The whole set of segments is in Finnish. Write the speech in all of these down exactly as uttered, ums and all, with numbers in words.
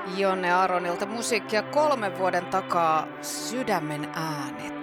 Jonne Aaronilta musiikkia kolmen vuoden takaa Sydämen äänet.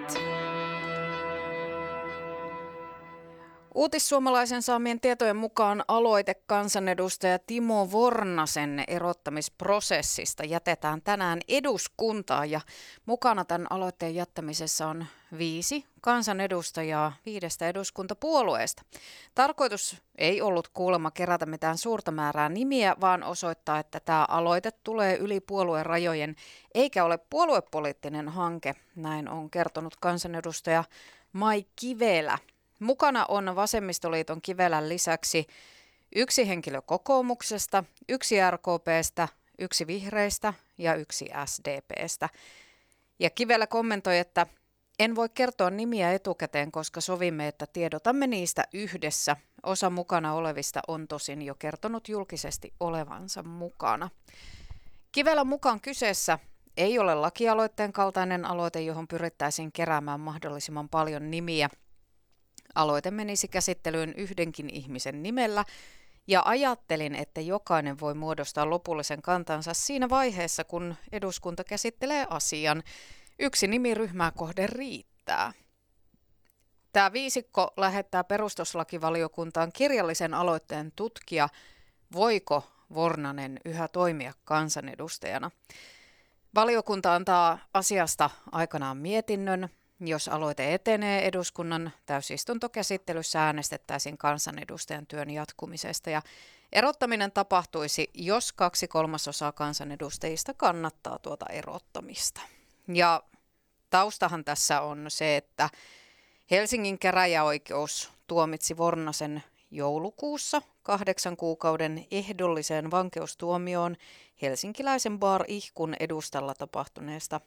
Uutissuomalaisen saamien tietojen mukaan aloite kansanedustaja Timo Vornasen erottamisprosessista jätetään tänään eduskuntaan ja mukana tämän aloitteen jättämisessä on viisi kansanedustajaa viidestä eduskuntapuolueesta. Tarkoitus ei ollut kuulemma kerätä mitään suurta määrää nimiä, vaan osoittaa, että tämä aloite tulee yli puolueen rajojen eikä ole puoluepoliittinen hanke. Näin on kertonut kansanedustaja Mai Kivelä. Mukana on Vasemmistoliiton Kivelän lisäksi yksi henkilö kokoomuksesta, yksi R K P:stä, yksi vihreistä ja yksi S D P:stä. Ja Kivelä kommentoi, että en voi kertoa nimiä etukäteen, koska sovimme, että tiedotamme niistä yhdessä. Osa mukana olevista on tosin jo kertonut julkisesti olevansa mukana. Kivelän mukaan kyseessä ei ole lakialoitteen kaltainen aloite, johon pyrittäisiin keräämään mahdollisimman paljon nimiä. Aloite menisi käsittelyyn yhdenkin ihmisen nimellä ja ajattelin, että jokainen voi muodostaa lopullisen kantansa siinä vaiheessa, kun eduskunta käsittelee asian. Yksi nimi ryhmää kohden riittää. Tämä viisikko lähettää perustuslakivaliokuntaan kirjallisen aloitteen tutkia, voiko Vornanen yhä toimia kansanedustajana. Valiokunta antaa asiasta aikanaan mietinnön. Jos aloite etenee eduskunnan täysistuntokäsittelyssä äänestettäisiin kansanedustajan työn jatkumisesta ja erottaminen tapahtuisi, jos kaksi kolmasosaa kansanedustajista kannattaa tuota erottamista. Ja taustahan tässä on se, että Helsingin käräjäoikeus tuomitsi Vornasen joulukuussa kahdeksan kuukauden ehdolliseen vankeustuomioon helsinkiläisen Bar Ihkun edustalla tapahtuneesta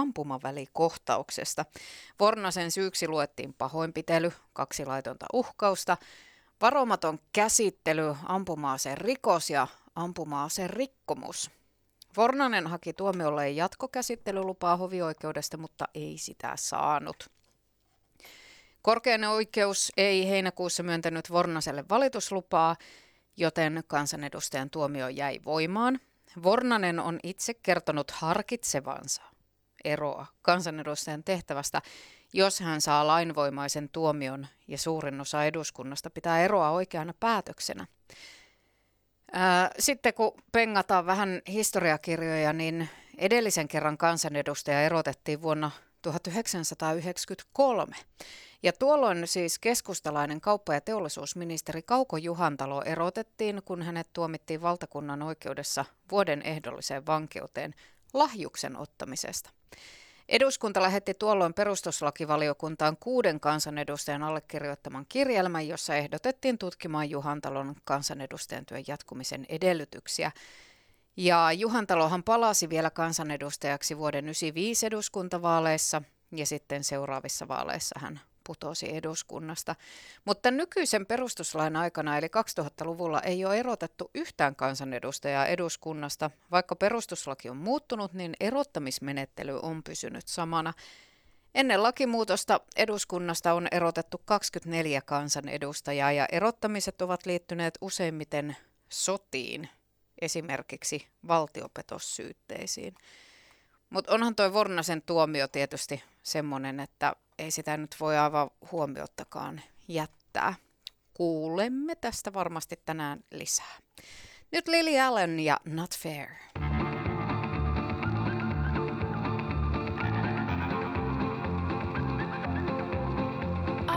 ampumavälikohtauksesta. Vornasen syyksi luettiin pahoinpitely, kaksi laitonta uhkausta, varomaton käsittely, ampuma-aseen rikos ja ampuma-aseen rikkomus. Vornanen haki tuomiolle jatkokäsittelylupaa hovioikeudesta, mutta ei sitä saanut. Korkein oikeus ei heinäkuussa myöntänyt Vornaselle valituslupaa, joten kansanedustajan tuomio jäi voimaan. Vornanen on itse kertonut harkitsevansa eroa kansanedustajan tehtävästä, jos hän saa lainvoimaisen tuomion ja suurin osa eduskunnasta pitää eroa oikeana päätöksenä. Ää, sitten kun pengataan vähän historiakirjoja, niin edellisen kerran kansanedustaja erotettiin vuonna tuhatyhdeksänsataayhdeksänkymmentäkolme. Ja tuolloin siis keskustalainen kauppa- ja teollisuusministeri Kauko Juhantalo erotettiin, kun hänet tuomittiin valtakunnan oikeudessa vuoden ehdolliseen vankeuteen lahjuksen ottamisesta. Eduskunta lähetti tuolloin perustuslakivaliokuntaan kuuden kansanedustajan allekirjoittaman kirjelmän, jossa ehdotettiin tutkimaan Juhantalon kansanedustajan työn jatkumisen edellytyksiä. Ja Juhantalohan palasi vielä kansanedustajaksi vuoden yhdeksänkymmentäviisi eduskuntavaaleissa ja sitten seuraavissa vaaleissa hän putosi eduskunnasta. Mutta nykyisen perustuslain aikana eli kaksituhattaluvulla ei ole erotettu yhtään kansanedustajaa eduskunnasta. Vaikka perustuslaki on muuttunut, niin erottamismenettely on pysynyt samana. Ennen lakimuutosta eduskunnasta on erotettu kaksikymmentäneljä kansanedustajaa ja erottamiset ovat liittyneet useimmiten sotiin, esimerkiksi valtiopetossyytteisiin. Mutta onhan toi Vornasen tuomio tietysti semmoinen, että ei sitä nyt voi aivan huomiottakaan jättää. Kuulemme tästä varmasti tänään lisää. Nyt Lily Allen ja Not Fair.